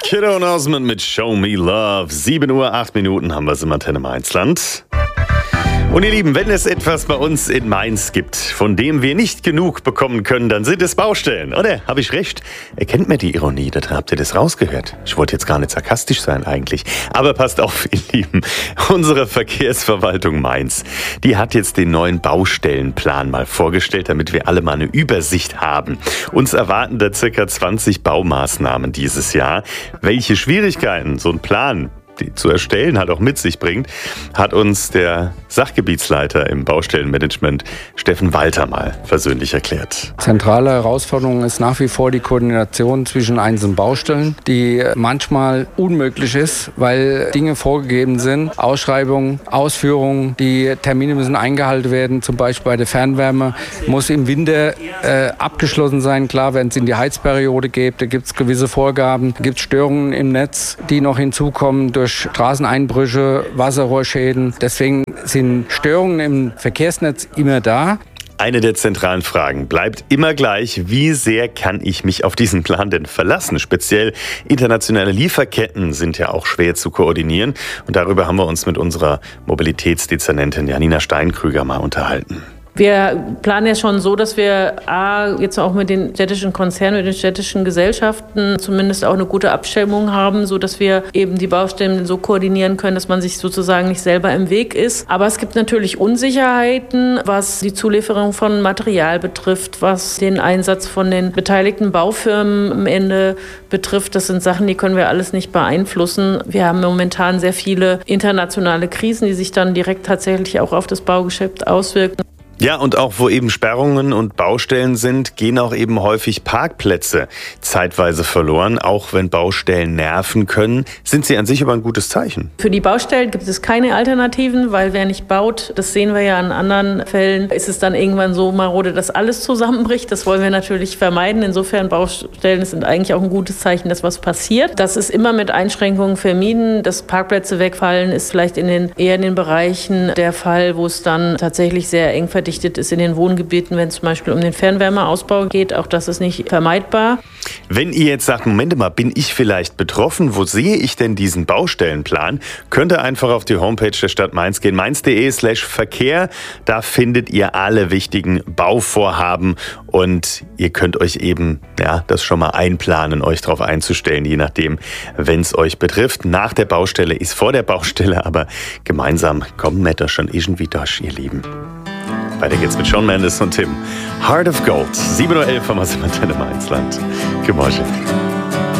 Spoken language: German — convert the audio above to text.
Kiddo und Osmond mit Show Me Love. 7 Uhr, 8 Minuten haben wir es im Antenne Mainzland. Und ihr Lieben, wenn es etwas bei uns in Mainz gibt, von dem wir nicht genug bekommen können, dann sind es Baustellen, oder? Habe ich recht? Erkennt mir die Ironie? Da habt ihr das rausgehört. Ich wollte jetzt gar nicht sarkastisch sein eigentlich. Aber passt auf, ihr Lieben. Unsere Verkehrsverwaltung Mainz, die hat jetzt den neuen Baustellenplan mal vorgestellt, damit wir alle mal eine Übersicht haben. Uns erwarten da circa 20 Baumaßnahmen dieses Jahr. Welche Schwierigkeiten so ein Plan zu erstellen halt auch mit sich bringt, hat uns der Sachgebietsleiter im Baustellenmanagement Steffen Walter mal persönlich erklärt. Zentrale Herausforderung ist nach wie vor die Koordination zwischen einzelnen Baustellen, die manchmal unmöglich ist, weil Dinge vorgegeben sind, Ausschreibungen, Ausführungen, die Termine müssen eingehalten werden, zum Beispiel bei der Fernwärme muss im Winter abgeschlossen sein. Klar, wenn es in die Heizperiode geht, da gibt es gewisse Vorgaben, gibt es Störungen im Netz, die noch hinzukommen durch Straßeneinbrüche, Wasserrohrschäden. Deswegen sind Störungen im Verkehrsnetz immer da. Eine der zentralen Fragen bleibt immer gleich: Wie sehr kann ich mich auf diesen Plan denn verlassen? Speziell internationale Lieferketten sind ja auch schwer zu koordinieren. Und darüber haben wir uns mit unserer Mobilitätsdezernentin Janina Steinkrüger mal unterhalten. Wir planen ja schon so, dass wir jetzt auch mit den städtischen Konzernen, mit den städtischen Gesellschaften zumindest auch eine gute Abstimmung haben, so dass wir eben die Baustellen so koordinieren können, dass man sich sozusagen nicht selber im Weg ist. Aber es gibt natürlich Unsicherheiten, was die Zulieferung von Material betrifft, was den Einsatz von den beteiligten Baufirmen am Ende betrifft. Das sind Sachen, die können wir alles nicht beeinflussen. Wir haben momentan sehr viele internationale Krisen, die sich dann direkt tatsächlich auch auf das Baugeschäft auswirken. Ja, und auch wo eben Sperrungen und Baustellen sind, gehen auch eben häufig Parkplätze zeitweise verloren. Auch wenn Baustellen nerven können, sind sie an sich aber ein gutes Zeichen. Für die Baustellen gibt es keine Alternativen, weil wer nicht baut, das sehen wir ja in anderen Fällen, ist es dann irgendwann so marode, dass alles zusammenbricht. Das wollen wir natürlich vermeiden. Insofern Baustellen sind eigentlich auch ein gutes Zeichen, dass was passiert. Das ist immer mit Einschränkungen vermieden. Dass Parkplätze wegfallen, ist vielleicht eher in den Bereichen der Fall, wo es dann tatsächlich sehr eng verdichtet ist in den Wohngebieten, wenn es zum Beispiel um den Fernwärmeausbau geht. Auch das ist nicht vermeidbar. Wenn ihr jetzt sagt, Moment mal, bin ich vielleicht betroffen? Wo sehe ich denn diesen Baustellenplan? Könnt ihr einfach auf die Homepage der Stadt Mainz gehen, mainz.de/Verkehr. Da findet ihr alle wichtigen Bauvorhaben und ihr könnt euch eben das schon mal einplanen, euch darauf einzustellen, je nachdem, wenn es euch betrifft. Nach der Baustelle ist vor der Baustelle, aber gemeinsam kommen wir da schon irgendwie durch, ihr Lieben. Weiter geht's mit Shawn Mendes und Tim. Heart of Gold. 7:11 Uhr haben wir es im Antenne Mainzland. Guten Morgen.